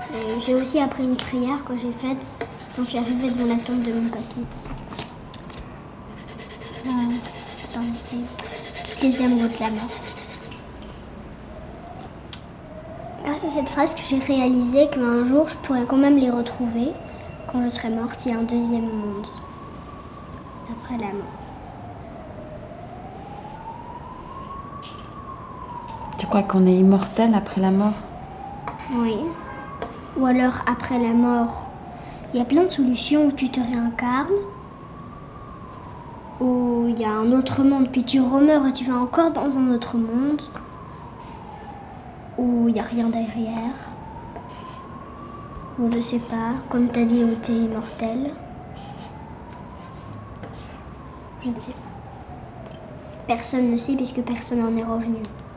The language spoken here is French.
Et j'ai aussi appris une prière que j'ai faite quand je suis arrivée devant la tombe de mon papy. Toutes les amoureux de la mort. Grâce à cette phrase que j'ai réalisé qu'un jour je pourrais quand même les retrouver quand je serai morte. Il y a un deuxième monde après la mort. Tu crois qu'on est immortel après la mort? Oui. Ou alors après la mort, il y a plein de solutions où tu te réincarnes, où il y a un autre monde, puis tu remeurs et tu vas encore dans un autre monde, où il n'y a rien derrière, ou je sais pas, comme tu as dit, où tu es immortel. Je ne sais pas. Personne ne sait puisque personne n'en est revenu.